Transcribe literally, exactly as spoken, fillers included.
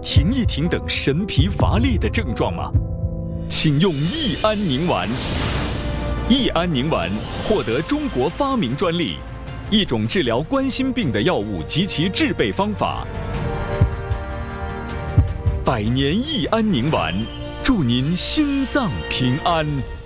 停一停等神疲乏力的症状吗？请用益安宁丸。益安宁丸获得中国发明专利，一种治疗冠心病的药物及其制备方法。百年益安宁丸，祝您心脏平安。